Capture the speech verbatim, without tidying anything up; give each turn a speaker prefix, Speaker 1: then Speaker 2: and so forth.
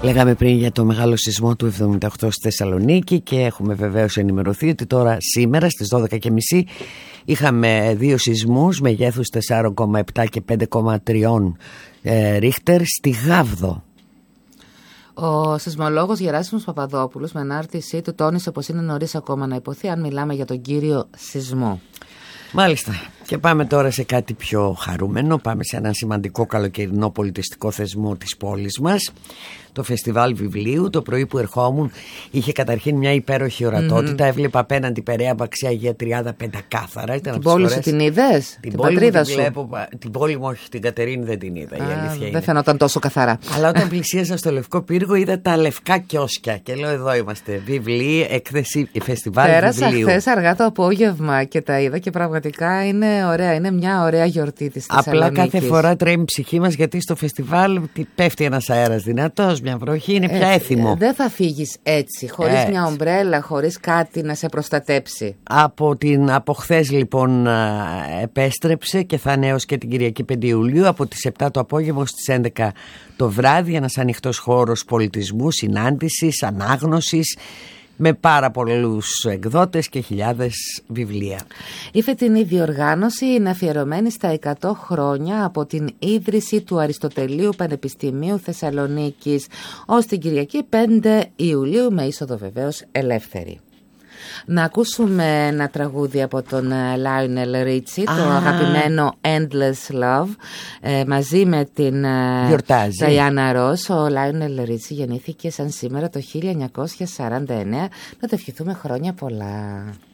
Speaker 1: Λέγαμε πριν για το μεγάλο σεισμό του εβδομήντα οκτώ στη Θεσσαλονίκη και έχουμε βεβαίως ενημερωθεί ότι τώρα σήμερα στις δώδεκα και μισή είχαμε δύο σεισμούς μεγέθους τέσσερα κόμμα επτά και πέντε κόμμα τρία ε, Ρίχτερ στη Γάβδο.
Speaker 2: Ο σεισμολόγος Γεράσιμος Παπαδόπουλος με ανάρτησή του τόνισε πως είναι νωρίς ακόμα να υποθεί αν μιλάμε για τον κύριο σεισμό.
Speaker 1: Μάλιστα. Και πάμε τώρα σε κάτι πιο χαρούμενο. Πάμε σε έναν σημαντικό καλοκαιρινό πολιτιστικό θεσμό της πόλης μας, το Φεστιβάλ Βιβλίου. Το πρωί που ερχόμουν είχε καταρχήν μια υπέροχη ορατότητα. Mm-hmm. Έβλεπα απέναντι Περαία Μπαξιά Αγία Τριάδα πεντακάθαρα. Ήταν
Speaker 2: την πόλη σου την είδες?
Speaker 1: Την,
Speaker 2: την
Speaker 1: πόλη
Speaker 2: πατρίδα
Speaker 1: την
Speaker 2: σου?
Speaker 1: Βλέπω, την πόλη μου όχι, την Κατερίνη δεν την είδα.
Speaker 2: Α,
Speaker 1: η αλήθεια είναι.
Speaker 2: Δεν φαινόταν τόσο καθαρά.
Speaker 1: Αλλά όταν πλησίασα στο Λευκό Πύργο είδα τα λευκά κιόσκια και λέω εδώ είμαστε. Βιβλία, έκθεση, Φεστιβάλ
Speaker 2: Πέρασα
Speaker 1: Βιβλίου.
Speaker 2: Πέρασα χθες αργά το απόγευμα και τα είδα και πραγματικά είναι ωραία. Είναι μια ωραία γιορτή της Θεσσαλονίκης.
Speaker 1: Απλά κάθε φορά τρέμει η ψυχή μας γιατί στο φεστιβάλ πέφτει ένας αέρας δυνατός, μια βροχή, είναι πια έθιμο.
Speaker 2: Δεν θα φύγεις έτσι, χωρίς έτσι. Μια ομπρέλα, χωρίς κάτι να σε προστατέψει.
Speaker 1: Από, την, από χθες λοιπόν επέστρεψε και θα είναι έως και την Κυριακή πέντε Ιουλίου από τις επτά το απόγευμα στις έντεκα το βράδυ, ένας ανοιχτός χώρος πολιτισμού, συνάντησης, ανάγνωσης, με πάρα πολλούς εκδότες και χιλιάδες βιβλία.
Speaker 2: Η φετινή διοργάνωση είναι αφιερωμένη στα εκατό χρόνια από την ίδρυση του Αριστοτελείου Πανεπιστημίου Θεσσαλονίκης ως την Κυριακή πέντε Ιουλίου, με είσοδο βεβαίως ελεύθερη. Να ακούσουμε ένα τραγούδι από τον Λάιονελ Ρίτσι, ah. το αγαπημένο Endless Love, ε, μαζί με την Νταϊάννα Ρος. Ο Λάιονελ Ρίτσι γεννήθηκε σαν σήμερα το χίλια εννιακόσια σαράντα εννέα. Να το ευχηθούμε χρόνια πολλά.